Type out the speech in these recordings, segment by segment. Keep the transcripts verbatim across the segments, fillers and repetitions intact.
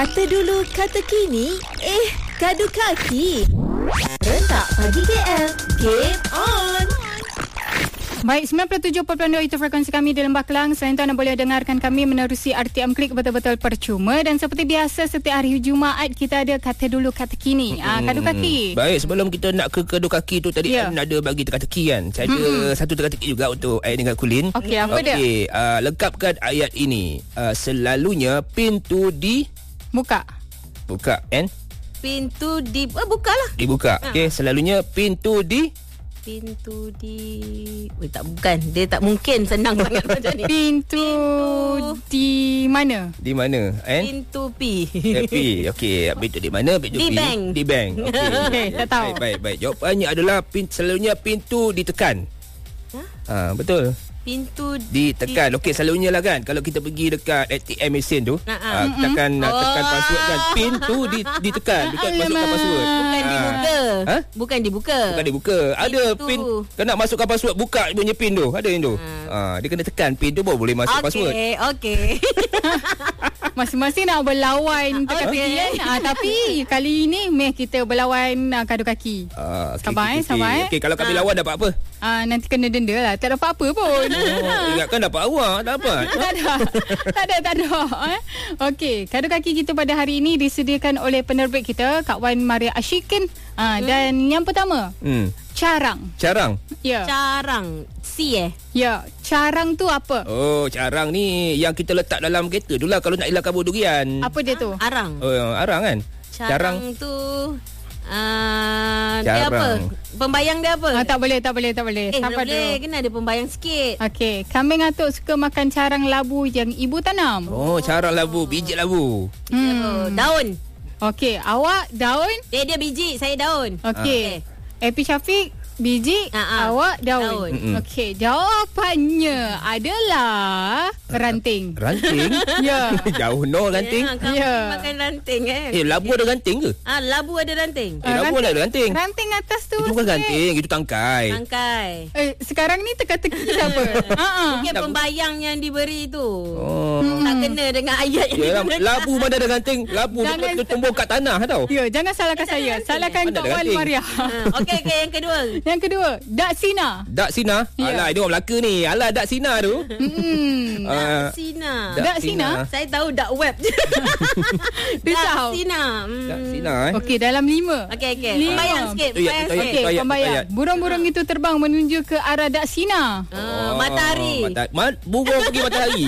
Kata dulu, kata kini. Eh, kadu kaki. Rentak Pagi K L. Game on. Baik, sembilan puluh tujuh perpuluhan dua itu frekuensi kami di Lembah Kelang. Selain itu anda boleh dengarkan kami menerusi R T M Klik betul-betul percuma. Dan seperti biasa setiap hari Jumaat kita ada kata dulu kata kini. Ah, kadu kaki. Baik, sebelum kita nak ke kadu kaki tu tadi yeah. ada bagi teka-teki kan. Saya ada hmm. satu teka-teki juga untuk ayat dengan Kulin. Okey, apa okay, dia? Okey, uh, lengkapkan ayat ini. Uh, selalunya pintu di buka. Buka kan? Pintu di oh, bukalah. Dibuka. Ha. Okey, selalunya pintu di Pintu di Weh, tak bukan. Dia tak mungkin senang sangat macam ni. Pintu, Pintu di mana? Di mana? Eh? Pintu P. Eh, P. Okey, pintu di mana? Pintu di P. bank. Di bank. Okey. Okay, tak tahu. Baik, baik, baik. Jawapannya adalah pin, selalunya pintu ditekan. Ha? Ha, betul. Pintu ditekan. Di... Okey, selalunya lah kan. Kalau kita pergi dekat A T M mesin tu, uh-huh. uh, kita akan uh, tekan password kan. Pin tu di, ditekan. Dekat masukkan password. Bukan uh. dibuka. Ha? Bukan dibuka. Bukan dibuka. Ada pintu. pin. Kena masukkan password. Buka punya pin tu. Ada yang tu. Uh. Uh, dia kena tekan pin tu baru boleh masuk okay, password. Okey, okey. Masing-masing nak berlawan teka-teki kan. Ah, tapi kali ini meh kita berlawan uh, kadu kaki. Uh, okay, sabar okay, eh, okay. sabar eh. Okey, kalau kami uh. lawan dapat apa? Ah, nanti kena denda lah. Tak dapat apa pun. Oh, ingatkan dapat awak, dapat. tak ada. Tak ada, tak ada. Eh? Okey, kadu kaki kita pada hari ini disediakan oleh penerbit kita, Kak Wan Maria Ashikin. Ah, hmm. Dan yang pertama, hmm. carang. Carang? Ya. Carang. C eh? Ya, carang tu apa? Oh, carang ni yang kita letak dalam kereta tu lah kalau nak elakkan bau durian. Apa dia tu? Arang. Oh, arang kan? Carang, carang tu uh, dia apa? Pembayang dia apa? Ah, tak boleh, tak boleh, tak boleh. Eh, tak boleh. Kena ada pembayang sikit. Okey, kambing atuk suka makan carang labu yang ibu tanam. Oh, carang labu, biji labu. Hmm. Daun. Okey, awak daun? Eh, dia biji, saya daun. Okey. Okay. Epi Syafiq biji, uh-huh. awak daun. daun. Okey, jawapannya adalah ranting. Ranting? Ya. Jauh no ranting. Ya, kamu ya. makan ranting kan? Eh, labu ada ranting ke? Ah, labu ada ranting. Eh, labu ranting, ada ranting. Ranting atas tu. Itu bukan ranting, itu tangkai. Tangkai. Eh, sekarang ni teka-teki siapa? Ha-ha. Mungkin pembayang yang diberi tu. Oh. Tak kena dengan ayat yang Yalah, labu mana ada ranting? Labu jangan, tu tumbuh kat tanah tau. Ya, jangan salahkan saya. Salahkan Kak Wan Maria. Ha, okey, okey, yang kedua. Yang kedua, Dak Sina. Dak Sina? Ya. Alah, ini orang Melaka ni. Alah, Dak Sina tu. Hmm. Dak Sina. Dak Sina? Saya tahu Dak Web. Dak Sina. Hmm. Dak Sina eh. Okey, dalam lima. Okey, okey. Lima. Pembayang sikit, pembayang sikit. Okey, pembayang. Burung-burung itu terbang menuju ke arah Dak Sina. Oh, matahari. Mata- ma- burung pergi matahari.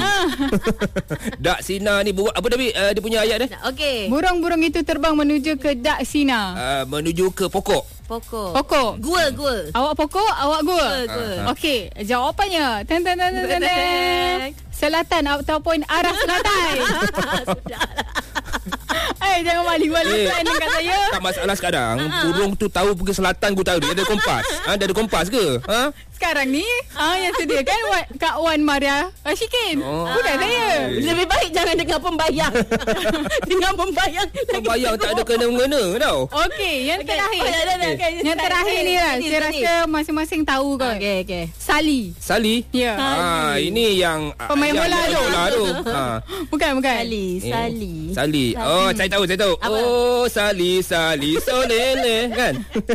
Dak Sina ni burung apa tadi uh, dia punya ayat dia? Okey. Burung-burung itu terbang menuju ke Dak Sina. Uh, menuju ke pokok. Pokok. Pokok. Gua, gua. Awak pokok, awak gua. Gua, gua. Okey, jawapannya. Ten ten ten ten ten. Selatan ataupun arah selatan. Sudahlah. Eh, jangan maling-maling Eh, kan dekat saya. Tak masalah sekarang. Burung tu tahu pergi selatan, gua tahu dia ada kompas. Ha, dia ada kompas ke? Ha? Sekarang ni, ah yang sediakan Wan, Kak Wan Maria Ashikin. Oh. Bukan saya. Lebih baik jangan dengar pembayang. Dengar pembayang. Pembayang tak ada kena-mengena tau. Okey, yang okay. terakhir. Oh, dah, dah, dah. Okay. Yang terakhir ni lah. Sini, saya sini. rasa masing-masing tahu kot. Okey, okey. Sali. Sali? Ya. Ha, ini yang pemain yang bola tu. Bola tu. Ha. Bukan, bukan. Sali, Eh, Sali. Sali. Oh, saya tahu, saya tahu. Apa? Oh, Sali, Sali, solele kan?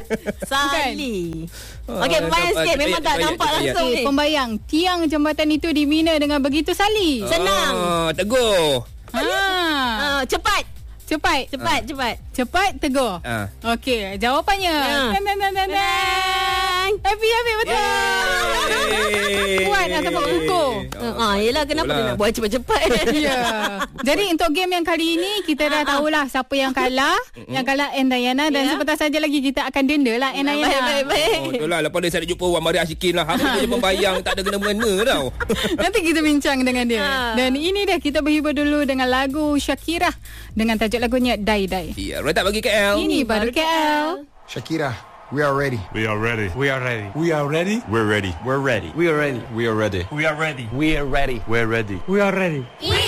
Sali. Okey, pembayang sikit. Memang tak nampak langsung ni. Pembayang. Tiang jambatan itu dibina dengan begitu sali. Senang. Oh, teguh. Ha. Ah, cepat. Cepat. Cepat, cepat. Cepat tegur. Ha. Okey, jawapannya. Ha. Dan dan dan dan. Happy happy betul. Kuat ataupun ukur. Ah, yelah kenapa dia nak buat cepat-cepat. Ya. Jadi untuk game yang kali ini kita dah tahulah siapa yang kalah. Yang kalah N Dayana dan Ya. sebentar saja lagi kita akan denda lah N Dayana. Baik, baik, baik. Oh, itulah lepas dia saya jumpa Wan Maria Ashikin lah. Apa dia pembayang tak ada kena-mengena tau. Nanti kita bincang dengan dia. Ha. Dan ini dia kita berhibur dulu dengan lagu Shakira dengan tajuk lagunya Dai Dai. Ya, rentak bagi K L. Ini baru K L. Shakira, we are ready. We are ready. We are ready. We are ready. We're ready. We're ready. We are ready. We are ready. We are ready. We are ready. We're ready. We are ready. We are ready.